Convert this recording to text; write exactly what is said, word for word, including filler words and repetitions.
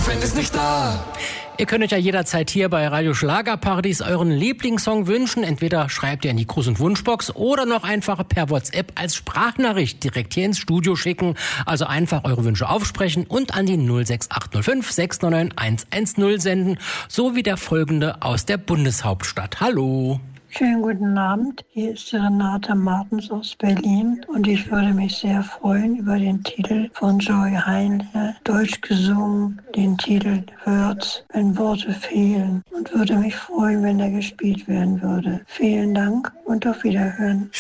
Boyfriend ist nicht da. Ihr könnt euch ja jederzeit hier bei Radio Schlagerparadies euren Lieblingssong wünschen. Entweder schreibt ihr in die Gruß- und Wunschbox oder noch einfach per WhatsApp als Sprachnachricht direkt hier ins Studio schicken. Also einfach eure Wünsche aufsprechen und an die null sechs acht null fünf sechs neun neun eins eins null senden. So wie der folgende aus der Bundeshauptstadt. Hallo. Schönen guten Abend, hier ist Renate Martens aus Berlin und ich würde mich sehr freuen über den Titel von Joy Heinle, deutsch gesungen, den Titel Words, wenn Worte fehlen, und würde mich freuen, wenn er gespielt werden würde. Vielen Dank und auf Wiederhören.